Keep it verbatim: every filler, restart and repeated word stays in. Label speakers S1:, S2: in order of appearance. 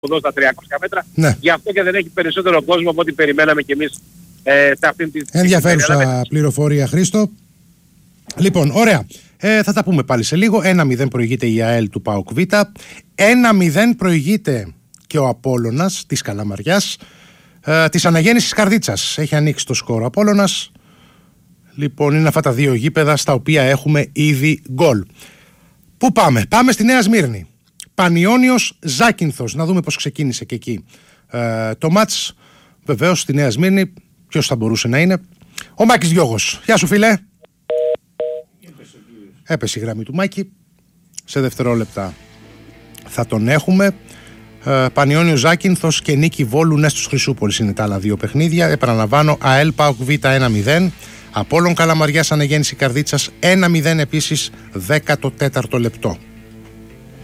S1: εδώ στα τριακόσια μέτρα.
S2: Ναι.
S1: Γι' αυτό και δεν έχει περισσότερο κόσμο από ό,τι περιμέναμε κι εμείς ε, σε αυτήν την...
S2: Ενδιαφέρουσα πληροφορία, Χρήστο. Λοιπόν, ωραία. Ε, θα τα πούμε πάλι σε λίγο. ένα μηδέν προηγείται η ΑΕΛ του ΠΑΟΚ Β. ένα μηδέν προηγείται και ο Απόλλωνας της Καλαμαριάς. Ε, της Αναγέννησης Καρδίτσας. Έχει ανοίξει το σκορ ο Απόλλωνας. Λοιπόν, είναι αυτά τα δύο γήπεδα στα οποία έχουμε ήδη γκολ. Πού πάμε? Πάμε στη Νέα Σμύρνη. Πανιώνιος Ζάκυνθος. Να δούμε πώς ξεκίνησε και εκεί ε, το μάτς. Βεβαίως στη Νέα Σμύρνη. Ποιος θα μπορούσε να είναι? Ο Μάκης Διώγος. Γεια σου, φίλε. Έπεσε η γραμμή του Μάκη. Σε δευτερόλεπτα θα τον έχουμε. ε, Πανιώνιος Ζάκυνθος και Νίκη Βόλου Νέστος Χρυσούπολης είναι τα άλλα δύο παιχνίδια. Επαναλαμβάνω, ΑΕΛ ΠΑΟΚ Β ένα μηδέν. Απόλλων Καλαμαριάς Αναγέννηση Καρδίτσας ένα μηδέν επίσης, δέκατο τέταρτο λεπτό.